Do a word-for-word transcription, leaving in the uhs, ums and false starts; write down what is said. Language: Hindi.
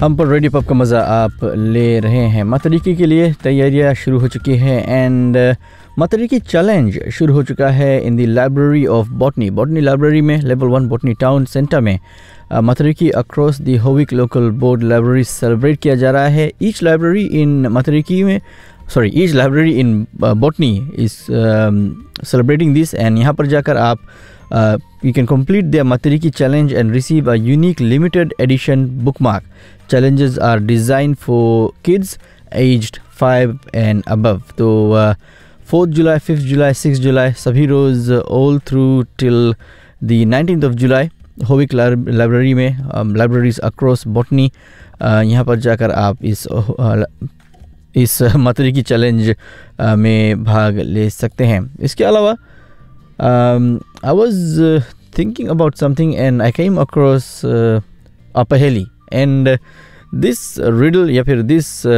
हम पर रेडियो पब का मज़ा आप ले रहे हैं। मतरीकी के लिए तैयारियां शुरू हो चुकी हैं एंड मतरीकी चैलेंज शुरू हो चुका है in the library of botany. Botany library में level one botany town centre में मतरीकी across the होविक local board library celebrate किया जा रहा है। ईच लाइब्रेरी इन मतरीकी में sorry each library in botany is celebrating this and यहाँ पर जाकर आप Uh, you can complete their Matariki challenge and receive a unique limited edition bookmark. Challenges are designed for kids aged five and above. तो uh, fourth July, fifth July, sixth July सभी रोज़ all through till the nineteenth of July होविक library में लाइब्रेरीज अक्रॉस बॉटनी यहाँ पर जाकर आप इस uh, इस मतरीकी चैलेंज uh, में भाग ले सकते हैं। इसके अलावा Um, I was uh, thinking about something and I came across uh, a paheli and uh, this riddle या फिर this uh,